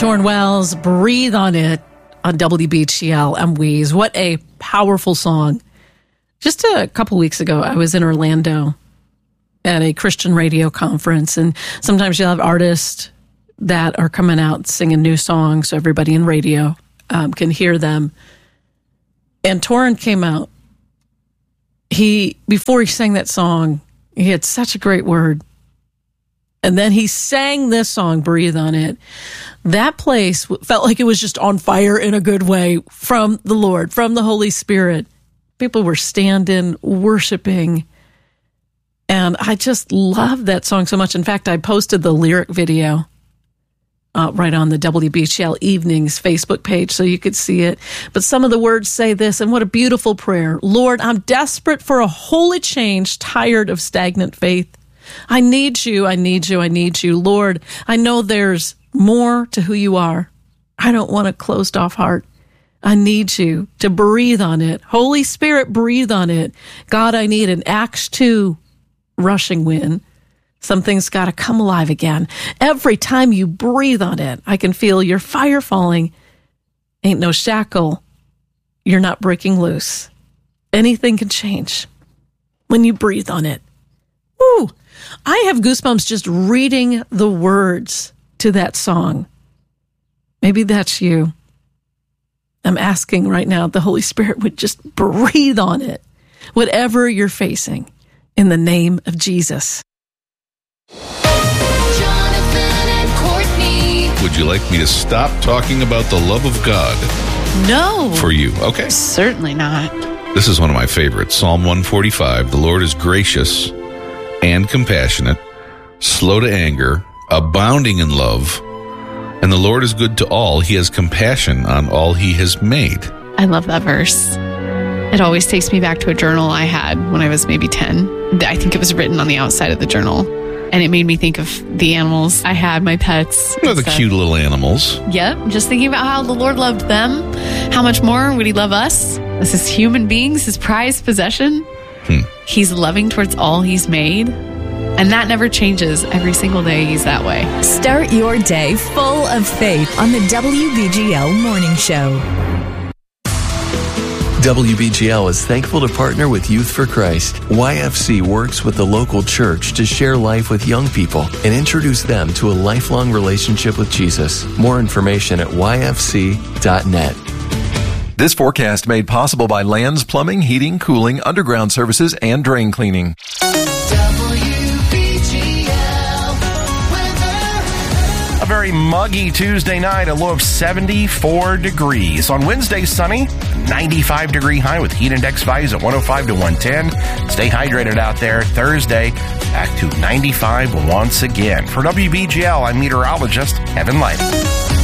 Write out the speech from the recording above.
Torrin Wells, Breathe on It on WBGL and Wheeze. What a powerful song. Just a couple weeks ago, I was in Orlando at a Christian radio conference, and sometimes you'll have artists that are coming out singing new songs so everybody in radio can hear them. And Torrin came out. Before he sang that song, he had such a great word. And then he sang this song, Breathe on It. That place felt like it was just on fire in a good way from the Lord, from the Holy Spirit. People were standing, worshiping. And I just love that song so much. In fact, I posted the lyric video right on the WBGL Evenings Facebook page so you could see it. But some of the words say this, and what a beautiful prayer. Lord, I'm desperate for a holy change, tired of stagnant faith. I need you, I need you, I need you. Lord, I know there's more to who you are. I don't want a closed off heart. I need you to breathe on it. Holy Spirit, breathe on it. God, I need an Acts 2 rushing wind. Something's got to come alive again. Every time you breathe on it, I can feel your fire falling. Ain't no shackle. You're not breaking loose. Anything can change when you breathe on it. Woo! I have goosebumps just reading the words to that song. Maybe that's you. I'm asking right now the Holy Spirit would just breathe on it, whatever you're facing, in the name of Jesus. Jonathan and Courtney. Would you like me to stop talking about the love of God? No. For you, okay. Certainly not. This is one of my favorites. Psalm 145. The Lord is gracious and compassionate, slow to anger, abounding in love, and the Lord is good to all. He has compassion on all he has made. I love that verse. It always takes me back to a journal I had when I was maybe 10. I think it was written on the outside of the journal. And it made me think of the animals I had, my pets. They're the cute little animals. Yep. Just thinking about how the Lord loved them. How much more would he love us as his human beings, his prized possession? He's loving towards all he's made. And that never changes. Every single day he's that way. Start your day full of faith on the WBGL Morning Show. WBGL is thankful to partner with Youth for Christ. YFC works with the local church to share life with young people and introduce them to a lifelong relationship with Jesus. More information at yfc.net. This forecast made possible by Lands Plumbing, Heating, Cooling, Underground Services, and Drain Cleaning. A very muggy Tuesday night, a low of 74 degrees. On Wednesday, sunny, 95-degree high with heat index values at 105 to 110. Stay hydrated out there. Thursday, back to 95 once again. For WBGL, I'm meteorologist Kevin Light.